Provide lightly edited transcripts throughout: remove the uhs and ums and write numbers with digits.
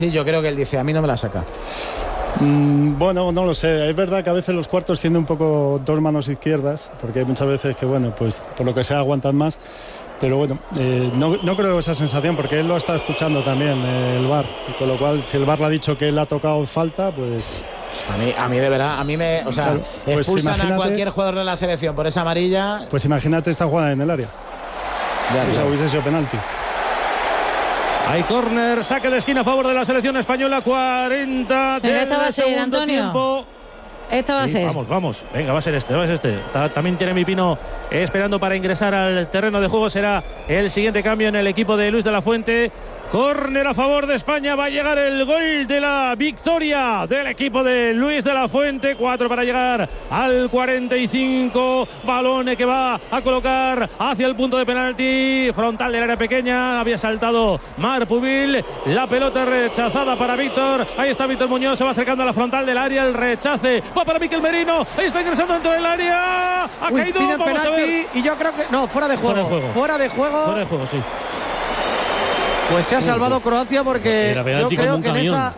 Sí, yo creo que él dice, a mí no me la saca. Bueno, no lo sé. Es verdad que a veces los cuartos tienen un poco dos manos izquierdas, porque hay muchas veces que, bueno, pues por lo que sea aguantan más. Pero bueno, no creo esa sensación, porque él lo ha estado escuchando también, el VAR. Y con lo cual, si el VAR le ha dicho que él ha tocado falta, pues... A mí de verdad, o sea, claro, pues expulsan a cualquier jugador de la selección por esa amarilla. Pues imagínate esta jugada en el área. Ya, o sea, hubiese sido penalti. Hay córner, saque de esquina a favor de la selección española, 40 del segundo tiempo. Esta va a ser. Vamos. Venga, va a ser este. También Jeremy Pino esperando para ingresar al terreno de juego. Será el siguiente cambio en el equipo de Luis de la Fuente. Córner a favor de España. Va a llegar el gol de la victoria del equipo de Luis de la Fuente. 4 para llegar al 45. Balón que va a colocar hacia el punto de penalti. Frontal del área pequeña. Había saltado Marc Pubil. La pelota rechazada para Víctor. Ahí está Víctor Muñoz. Se va acercando a la frontal del área. El rechace va para Mikel Merino. Ahí está ingresando dentro del área. Ha caído. Vamos penalti, a ver. Y yo creo que. No, fuera de juego. Fuera de juego, sí. Pues se ha salvado Croacia porque era penalti, yo creo como que en esa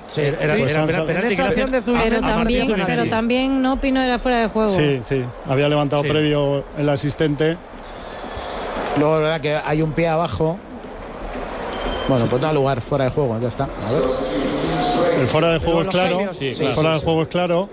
pero también no Pino era fuera de juego. Sí, había levantado previo el asistente. Luego la verdad que hay un pie abajo. Bueno, pues no da lugar, fuera de juego, ya está. A ver. El fuera de juego es claro. El fuera de juego es claro.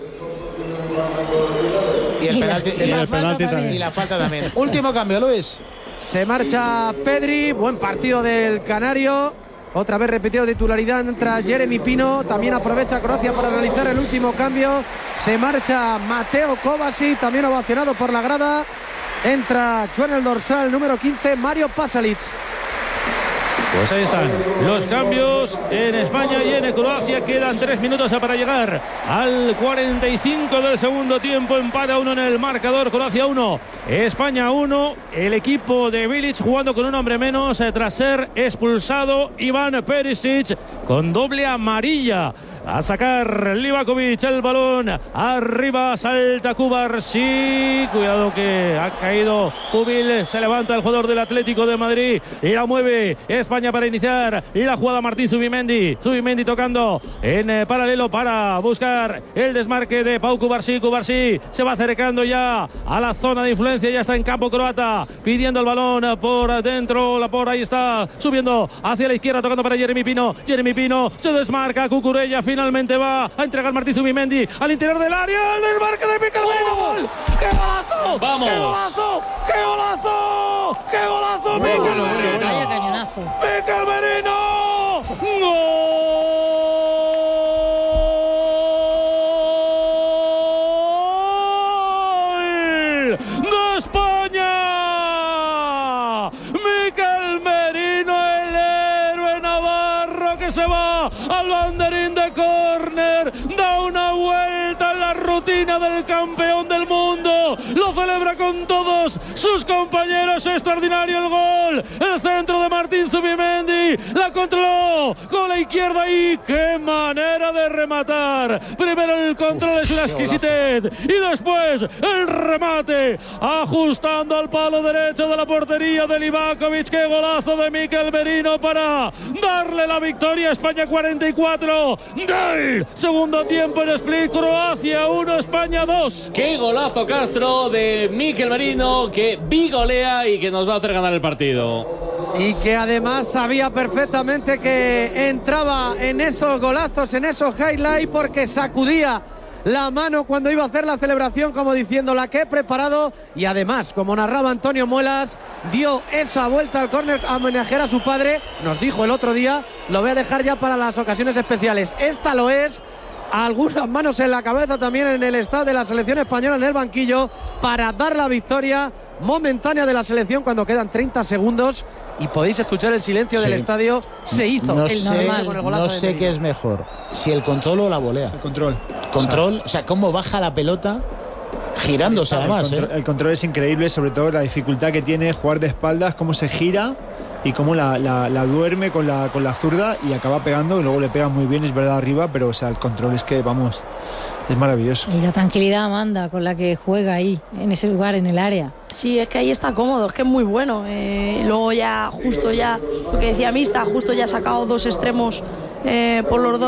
Y el penalti, también. Y la falta también. Último cambio, Luis. Se marcha Pedri, buen partido del Canario. Otra vez repetido titularidad, entra Jeremy Pino. También aprovecha Croacia para realizar el último cambio. Se marcha Mateo Kovacic, también ovacionado por la grada. Entra con el dorsal número 15, Mario Pasalic. Pues ahí están los cambios en España y en Croacia. Quedan 3 minutos para llegar al 45 del segundo tiempo. Empata 1 en el marcador. Croacia 1, España 1. El equipo de Bilic jugando con un hombre menos tras ser expulsado Iván Perisic con doble amarilla. A sacar Livakovic el balón. Arriba salta Cubarsí. Cuidado que ha caído Pubil. Se levanta el jugador del Atlético de Madrid y la mueve España para iniciar la jugada. Martín Zubimendi tocando en paralelo para buscar el desmarque de Pau Cubarsí. Cubarsí se va acercando ya a la zona de influencia. Ya está en campo croata pidiendo el balón por dentro. Ahí está subiendo hacia la izquierda tocando para Jeremy Pino. Jeremy Pino se desmarca. Cucurella finalmente va a entregar Martín Zubimendi al interior del área. El desmarque de Mikel Merino. ¡Gol! ¡Qué golazo! ¡Vamos! ¡Qué golazo! ¡Qué golazo! ¡Qué golazo! ¡Mikel Merino! Vaya cañonazo. ¡Mikel Merino! ¡Gol! ¡De España! Mikel Merino, el héroe navarro que se va al banderín de córner, da una vuelta en la rutina del campeón del mundo, lo celebra con todos sus compañeros. Extraordinario el gol, el centro de Martín Zubimendi, la controló con la izquierda y qué manera de rematar. Primero el control es la exquisitez y después el remate ajustando al palo derecho de la portería de Livakovic. Qué golazo de Mikel Merino para darle la victoria a España. 44 del segundo tiempo en Split. Croacia 1, España 2. Qué golazo, Castro, de Mikel Merino, que bigolea y que nos va a hacer ganar el partido. Y que además sabía perfectamente que entraba en esos golazos, en esos highlights, porque sacudía la mano cuando iba a hacer la celebración, como diciendo la que he preparado. Y además, como narraba Antonio Muelas, dio esa vuelta al córner a homenajear a su padre. Nos dijo el otro día, lo voy a dejar ya para las ocasiones especiales. Esta lo es. Algunas manos en la cabeza también en el estado de la selección española en el banquillo para dar la victoria momentánea de la selección cuando quedan 30 segundos y podéis escuchar el silencio del estadio. Se hizo no el normal con el golazo. No sé qué es mejor, si el control o la volea. El control. O sea, cómo baja la pelota girándose además. El control es increíble, sobre todo la dificultad que tiene jugar de espaldas, cómo se gira y cómo la duerme con la zurda y acaba pegando, y luego le pega muy bien, es verdad, arriba, pero o sea, el control es que, vamos, es maravilloso. Y la tranquilidad, Amanda, con la que juega ahí, en ese lugar, en el área. Sí, es que ahí está cómodo, es que es muy bueno. Luego ya, justo ya, lo que decía Mista, justo ya ha sacado dos extremos por los dos